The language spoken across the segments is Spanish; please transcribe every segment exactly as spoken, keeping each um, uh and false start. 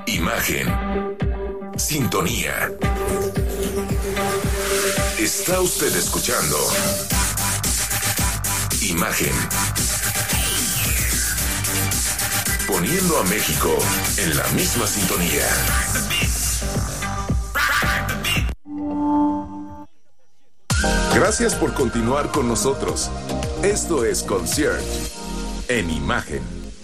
Imagen. Sintonía. Está usted escuchando Imagen. Poniendo a México en la misma sintonía. Gracias por continuar con nosotros. Esto es Concierge en Imagen.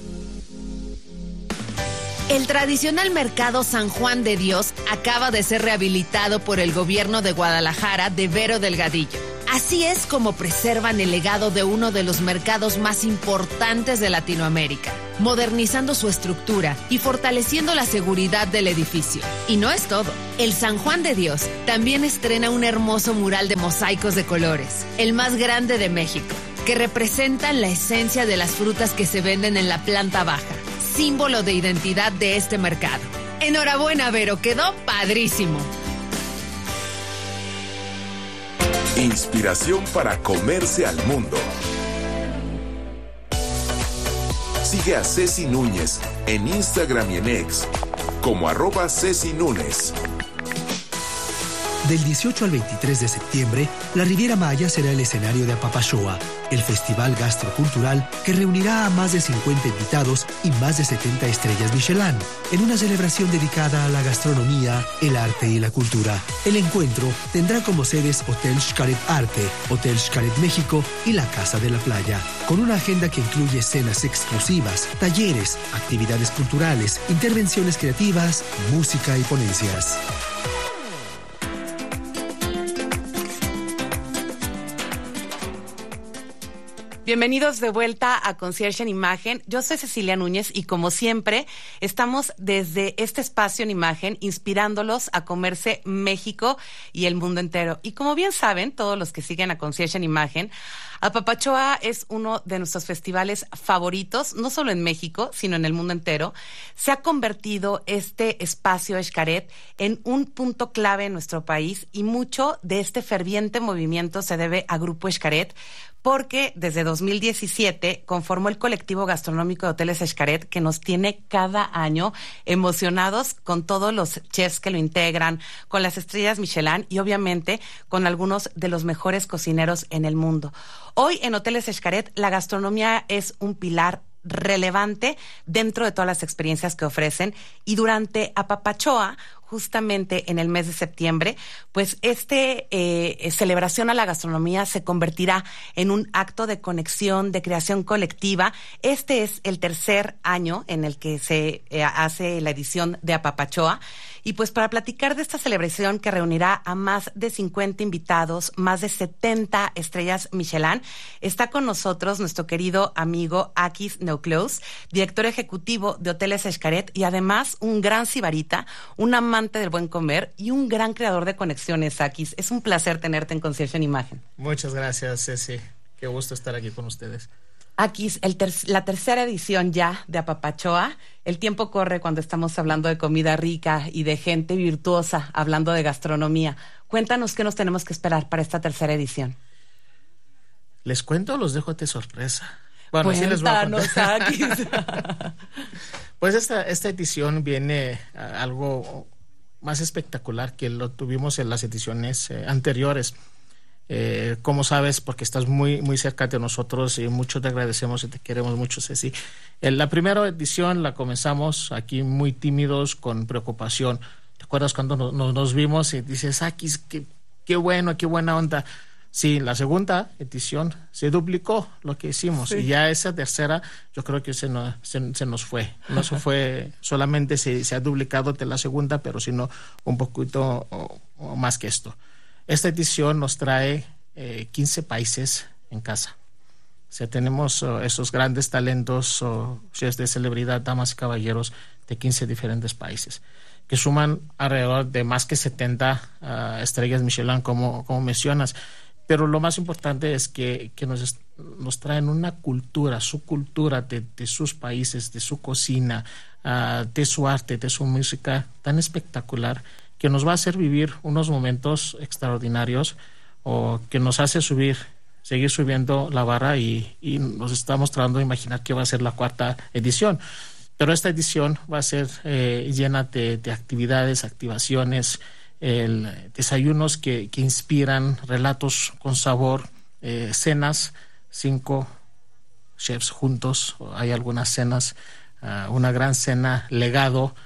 El tradicional mercado San Juan de Dios acaba de ser rehabilitado por el gobierno de Guadalajara de Vero Delgadillo. Así es como preservan el legado de uno de los mercados más importantes de Latinoamérica, modernizando su estructura y fortaleciendo la seguridad del edificio. Y no es todo. El San Juan de Dios también estrena un hermoso mural de mosaicos de colores, el más grande de México, que representan la esencia de las frutas que se venden en la planta baja, símbolo de identidad de este mercado. Enhorabuena, Vero, quedó padrísimo. Inspiración para comerse al mundo. Sigue a Ceci Núñez en Instagram y en X como arroba Ceci Núñez. Del dieciocho al veintitrés de septiembre, la Riviera Maya será el escenario de Apapachóa, el festival gastrocultural que reunirá a más de cincuenta invitados y más de setenta estrellas Michelin, en una celebración dedicada a la gastronomía, el arte y la cultura. El encuentro tendrá como sedes Hotel Xcaret Arte, Hotel Xcaret México y la Casa de la Playa, con una agenda que incluye cenas exclusivas, talleres, actividades culturales, intervenciones creativas, música y ponencias. Bienvenidos de vuelta a Concierge en Imagen. Yo soy Cecilia Núñez y como siempre estamos desde este espacio en Imagen inspirándolos a comerse México y el mundo entero. Y como bien saben, todos los que siguen a Concierge en Imagen, Apapachóa es uno de nuestros festivales favoritos, no solo en México, sino en el mundo entero. Se ha convertido este espacio Xcaret en un punto clave en nuestro país y mucho de este ferviente movimiento se debe a Grupo Xcaret, porque desde dos mil diecisiete conformó el colectivo gastronómico de Hoteles Xcaret, que nos tiene cada año emocionados con todos los chefs que lo integran, con las estrellas Michelin y obviamente con algunos de los mejores cocineros en el mundo. Hoy en Hoteles Xcaret la gastronomía es un pilar relevante dentro de todas las experiencias que ofrecen y durante Apapachóa, justamente en el mes de septiembre, pues este eh, celebración a la gastronomía se convertirá en un acto de conexión, de creación colectiva. Este es el tercer año en el que se eh, hace la edición de Apapachóa. Y pues para platicar de esta celebración que reunirá a más de cincuenta invitados, más de setenta estrellas Michelin, está con nosotros nuestro querido amigo Akis Neuclaus, director ejecutivo de Hoteles Xcaret y además un gran sibarita, un amante del buen comer y un gran creador de conexiones, Akis. Es un placer tenerte en Concierge en Imagen. Muchas gracias, Ceci. Qué gusto estar aquí con ustedes. Akis, el ter- la tercera edición ya de Apapachóa. El tiempo corre cuando estamos hablando de comida rica y de gente virtuosa hablando de gastronomía. Cuéntanos qué nos tenemos que esperar para esta tercera edición. ¿Les cuento o los dejo de sorpresa? Bueno, Cuéntanos, sí les voy a contar. Akis. Pues esta, esta edición viene a algo más espectacular que lo tuvimos en las ediciones eh, anteriores. Eh, como sabes, porque estás muy muy cerca de nosotros y mucho te agradecemos y te queremos mucho, Ceci. En la primera edición la comenzamos aquí muy tímidos, con preocupación. ¿Te acuerdas cuando nos, nos, nos vimos y dices, aquí qué, qué bueno, qué buena onda? Sí, la segunda edición se duplicó lo que hicimos, sí. Y ya esa tercera yo creo que se nos, se, se nos fue. No se fue, solamente se, se ha duplicado de la segunda, pero sino un poquito o, o más que esto. Esta edición nos trae eh, quince países en casa. O sea, tenemos uh, esos grandes talentos, uh, chefs de celebridad, damas y caballeros de quince diferentes países, que suman alrededor de más que setenta uh, estrellas Michelin, como, como mencionas. Pero lo más importante es que, que nos, nos traen una cultura, su cultura de, de sus países, de su cocina, uh, de su arte, de su música tan espectacular, que nos va a hacer vivir unos momentos extraordinarios, o que nos hace subir, seguir subiendo la barra y, y nos está mostrando imaginar que va a ser la cuarta edición. Pero esta edición va a ser eh, llena de, de actividades, activaciones, el, desayunos que, que inspiran, relatos con sabor, eh, cenas, cinco chefs juntos, hay algunas cenas, uh, una gran cena legado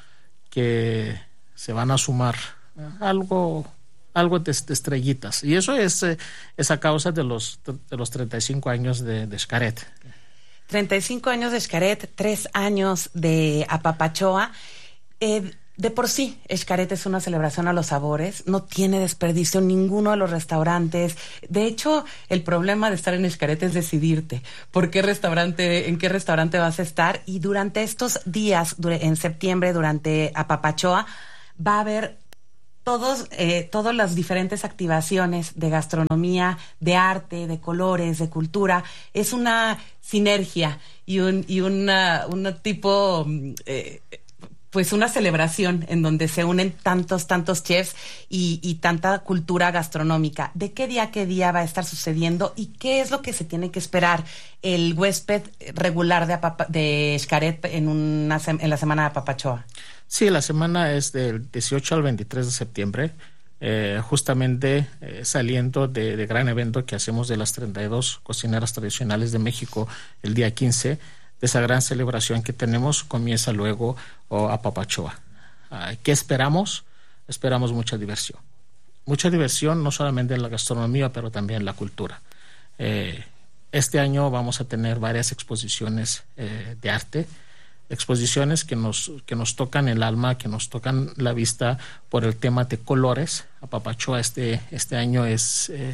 que se van a sumar uh, algo algo de, de estrellitas, y eso es, eh, es a causa de los, de los treinta y cinco años de, de Xcaret. treinta y cinco años de Xcaret, tres años de Apapachoa. Eh, de por sí, Xcaret es una celebración a los sabores, no tiene desperdicio ninguno de los restaurantes. De hecho, el problema de estar en Xcaret es decidirte por qué restaurante, en qué restaurante vas a estar. Y durante estos días, en septiembre, durante Apapachoa, va a haber todos, eh, todas las diferentes activaciones de gastronomía, de arte, de colores, de cultura. Es una sinergia y un y una, una tipo, eh, pues una celebración en donde se unen tantos, tantos chefs y, y tanta cultura gastronómica. ¿De qué día a qué día va a estar sucediendo y qué es lo que se tiene que esperar el huésped regular de, Apapa, de Xcaret en, una, en la semana de Apapachoa? Sí, la semana es del dieciocho al veintitrés de septiembre, eh, justamente eh, saliendo de, de gran evento que hacemos de las treinta y dos cocineras tradicionales de México el día quince, de esa gran celebración que tenemos, comienza luego oh, Apapachoa. Uh, ¿Qué esperamos? Esperamos mucha diversión. Mucha diversión no solamente en la gastronomía, pero también en la cultura. Eh, este año vamos a tener varias exposiciones eh, de arte, exposiciones que nos que nos tocan el alma, que nos tocan la vista por el tema de colores. Apapachoa este este año es eh,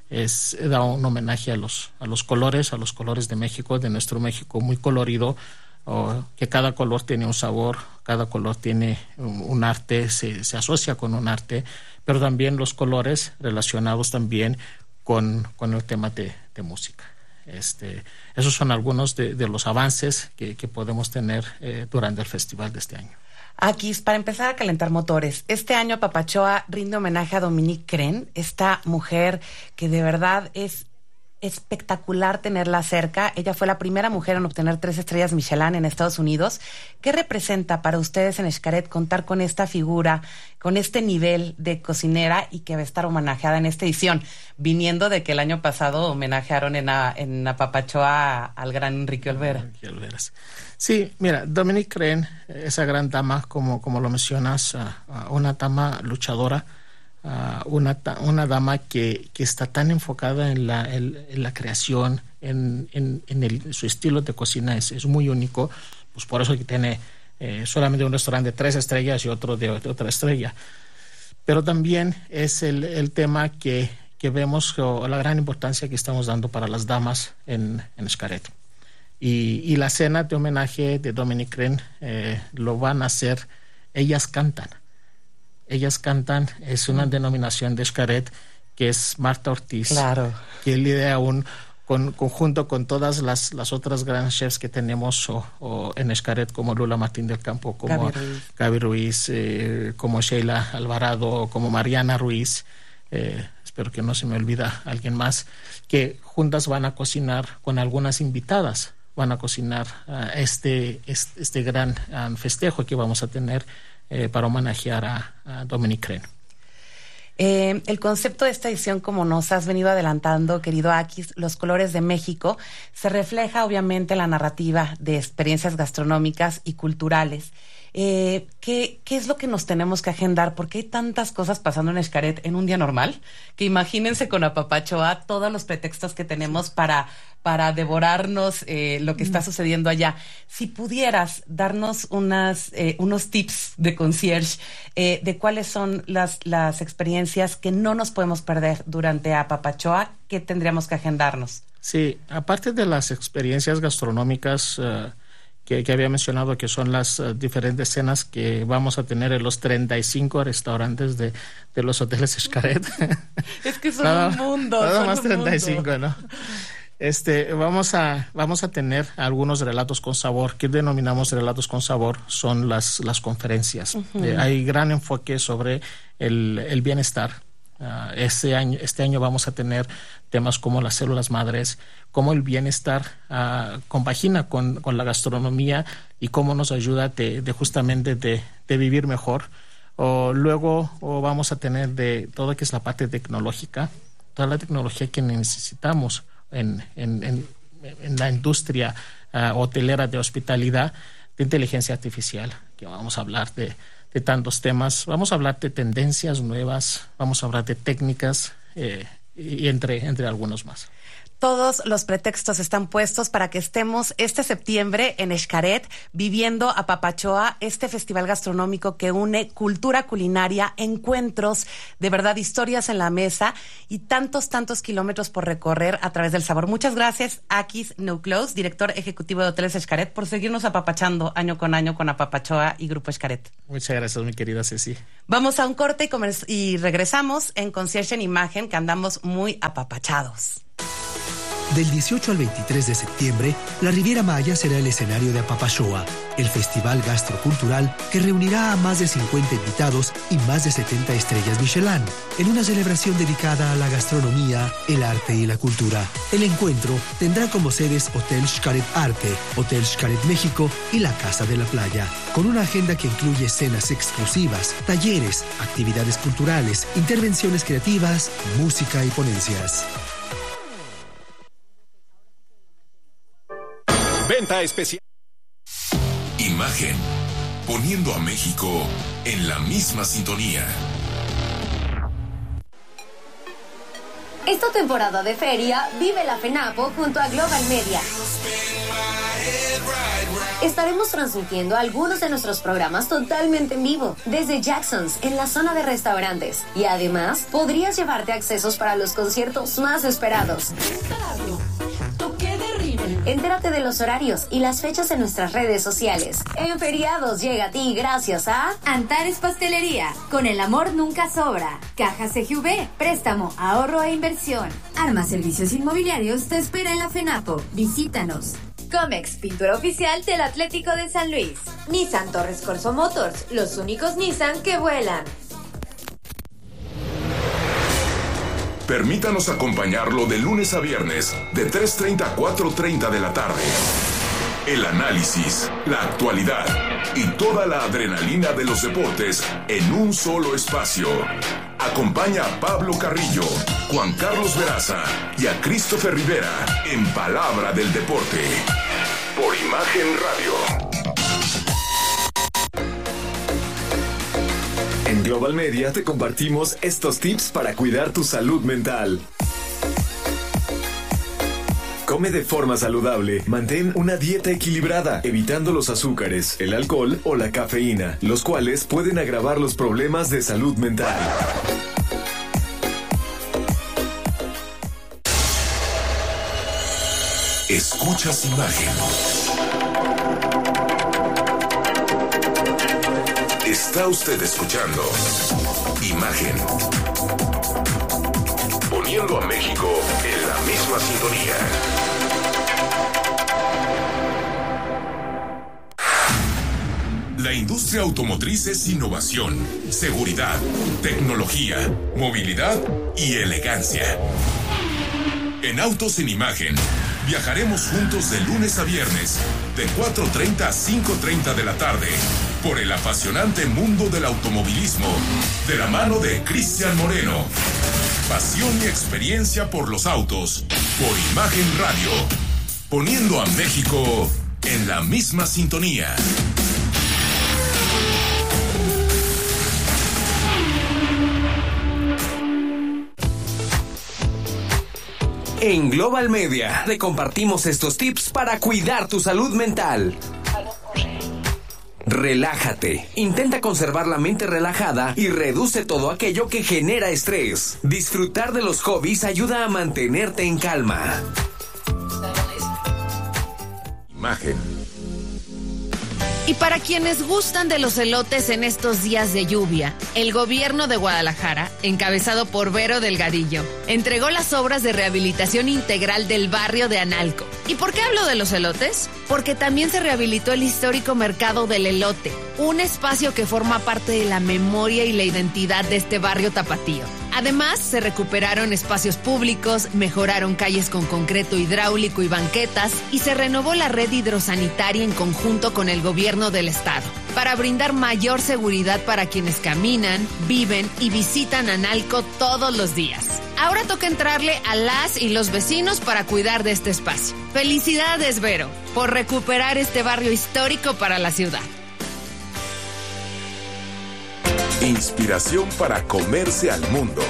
es da un homenaje a los a los colores, a los colores de México, de nuestro México muy colorido, oh, que cada color tiene un sabor, cada color tiene un, un arte, se, se asocia con un arte, pero también los colores relacionados también con con el tema de, de música. Este, esos son algunos de, de los avances que, que podemos tener eh, durante el festival de este año. Aquí, para empezar a calentar motores, este año Apapachoa rinde homenaje a Dominique Crenn, esta mujer que de verdad es espectacular tenerla cerca. Ella fue la primera mujer en obtener tres estrellas Michelin en Estados Unidos. ¿Qué representa para ustedes en Xcaret contar con esta figura, con este nivel de cocinera y que va a estar homenajeada en esta edición, viniendo de que el año pasado homenajearon en, a, en Apapachoa al gran Enrique Olvera? Enrique Olveras. Sí, mira, Dominique Crenn, esa gran dama, como, como lo mencionas, uh, uh, una dama luchadora, Uh, una, una dama que, que está tan enfocada en la, en, en la creación, en, en, en el, su estilo de cocina es, es muy único, pues por eso que tiene eh, solamente un restaurante de tres estrellas y otro de, de otra estrella. Pero también es el, el tema que, que vemos, o la gran importancia que estamos dando para las damas en, en Xcaret. Y, y la cena de homenaje de Dominique Crenn eh, lo van a hacer, ellas cantan. Ellas cantan, es una denominación de Xcaret que es Marta Ortiz, claro, que lidera un con, conjunto con todas las, las otras grandes chefs que tenemos o, o en Xcaret, como Lula Martín del Campo, como Gaby Ruiz, Gaby Ruiz eh, como Sheila Alvarado, como Mariana Ruiz, eh, espero que no se me olvida alguien más, que juntas van a cocinar con algunas invitadas, van a cocinar uh, este, este, este gran um, festejo que vamos a tener Eh, para homenajear a, a Dominique Crenn. Eh, el concepto de esta edición, como nos has venido adelantando, querido Akis, los colores de México, se refleja obviamente en la narrativa de experiencias gastronómicas y culturales. Eh, ¿qué, ¿Qué es lo que nos tenemos que agendar? Porque hay tantas cosas pasando en Xcaret en un día normal, que imagínense con Apapachoa todos los pretextos que tenemos para, para devorarnos eh, lo que está sucediendo allá. Si pudieras darnos unas, eh, unos tips de concierge eh, de cuáles son las, las experiencias que no nos podemos perder durante Apapachoa, ¿qué tendríamos que agendarnos? Sí, aparte de las experiencias gastronómicas uh, Que, que había mencionado, que son las uh, diferentes cenas que vamos a tener en los treinta y cinco restaurantes de, de los hoteles Xcaret. Es que son nada, un mundo. Nada son más un treinta y cinco, mundo. ¿no? Este, vamos a, vamos a tener algunos relatos con sabor. ¿Qué denominamos relatos con sabor? Son las, las conferencias. Uh-huh. Eh, hay gran enfoque sobre el, el bienestar, Uh, este año, este año vamos a tener temas como las células madres, cómo el bienestar uh, compagina con, con la gastronomía y cómo nos ayuda de, de justamente de, de vivir mejor. O luego o vamos a tener de todo lo que es la parte tecnológica, toda la tecnología que necesitamos en, en, en, en la industria uh, hotelera de hospitalidad, de inteligencia artificial, que vamos a hablar de de tantos temas. Vamos a hablar de tendencias nuevas, vamos a hablar de técnicas eh, y entre, entre algunos más. Todos los pretextos están puestos para que estemos este septiembre en Xcaret viviendo Apapachoa, este festival gastronómico que une cultura culinaria, encuentros, de verdad, historias en la mesa y tantos, tantos kilómetros por recorrer a través del sabor. Muchas gracias, Akis Neuclose, director ejecutivo de Hoteles Xcaret, por seguirnos apapachando año con año con Apapachoa y Grupo Xcaret. Muchas gracias, mi querida Ceci. Vamos a un corte y, comer- y regresamos en Concierge en Imagen, que andamos muy apapachados. Del dieciocho al veintitrés de septiembre, la Riviera Maya será el escenario de Apapachoa, el festival gastrocultural que reunirá a más de cincuenta invitados y más de setenta estrellas Michelin, en una celebración dedicada a la gastronomía, el arte y la cultura. El encuentro tendrá como sedes Hotel Xcaret Arte, Hotel Xcaret México y la Casa de la Playa, con una agenda que incluye cenas exclusivas, talleres, actividades culturales, intervenciones creativas, música y ponencias. Venta especial. Imagen. Poniendo a México en la misma sintonía. Esta temporada de feria, vive la FENAPO junto a Global Media. Estaremos transmitiendo algunos de nuestros programas totalmente en vivo, desde Jackson's, en la zona de restaurantes. Y además, podrías llevarte accesos para los conciertos más esperados. Entérate de los horarios y las fechas en nuestras redes sociales. En feriados llega a ti gracias a Antares Pastelería, con el amor nunca sobra. Caja C G V, préstamo, ahorro e inversión. Arma Servicios Inmobiliarios te espera en la FENAPO. Visítanos. Comex, pintura oficial del Atlético de San Luis. Nissan Torres Corso Motors, los únicos Nissan que vuelan. Permítanos acompañarlo de lunes a viernes, de tres treinta a cuatro treinta de la tarde. El análisis, la actualidad y toda la adrenalina de los deportes en un solo espacio. Acompaña a Pablo Carrillo, Juan Carlos Veraza y a Christopher Rivera en Palabra del Deporte. Por Imagen Radio. En Global Media te compartimos estos tips para cuidar tu salud mental. Come de forma saludable, mantén una dieta equilibrada, evitando los azúcares, el alcohol o la cafeína, los cuales pueden agravar los problemas de salud mental. Escuchas Imagen. Está usted escuchando Imagen. Poniendo a México en la misma sintonía. La industria automotriz es innovación, seguridad, tecnología, movilidad y elegancia. En Autos en Imagen, viajaremos juntos de lunes a viernes, de cuatro treinta a cinco treinta de la tarde, por el apasionante mundo del automovilismo, de la mano de Cristian Moreno. Pasión y experiencia por los autos, por Imagen Radio, poniendo a México en la misma sintonía. En Global Media te compartimos estos tips para cuidar tu salud mental. Relájate. Intenta conservar la mente relajada y reduce todo aquello que genera estrés. Disfrutar de los hobbies ayuda a mantenerte en calma. Imagen. Y para quienes gustan de los elotes en estos días de lluvia, el gobierno de Guadalajara, encabezado por Vero Delgadillo, entregó las obras de rehabilitación integral del barrio de Analco. ¿Y por qué hablo de los elotes? Porque también se rehabilitó el histórico mercado del elote, un espacio que forma parte de la memoria y la identidad de este barrio tapatío. Además, se recuperaron espacios públicos, mejoraron calles con concreto hidráulico y banquetas y se renovó la red hidrosanitaria en conjunto con el gobierno del estado para brindar mayor seguridad para quienes caminan, viven y visitan Analco todos los días. Ahora toca entrarle a las y los vecinos para cuidar de este espacio. Felicidades, Vero, por recuperar este barrio histórico para la ciudad. Inspiración para comerse al mundo.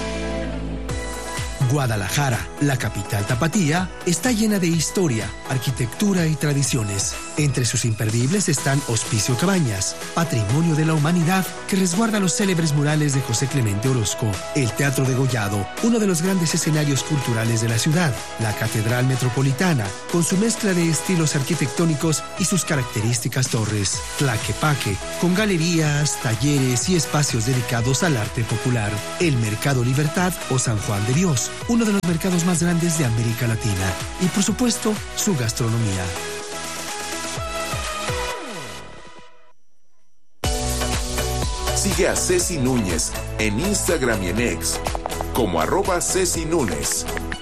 Guadalajara, la capital tapatía, está llena de historia, arquitectura y tradiciones. Entre sus imperdibles están Hospicio Cabañas, patrimonio de la humanidad que resguarda los célebres murales de José Clemente Orozco, el Teatro Degollado, uno de los grandes escenarios culturales de la ciudad, la Catedral Metropolitana, con su mezcla de estilos arquitectónicos y sus características torres, Tlaquepaque, con galerías, talleres y espacios dedicados al arte popular, el Mercado Libertad o San Juan de Dios, uno de los mercados más grandes de América Latina, y por supuesto, su gastronomía. Sigue a Ceci Núñez en Instagram y en X como arroba Ceci Núñez.